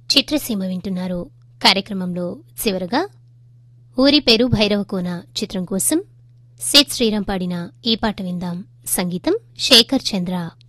చిత్రసీమ వింటున్నారు. కార్యక్రమంలో చివరగా ఊరి పేరు భైరవకోన చిత్రం కోసం సిద్ శ్రీరామ్ పాడిన ఈ పాట విందాం. సంగీతం శేఖర్ చంద్ర.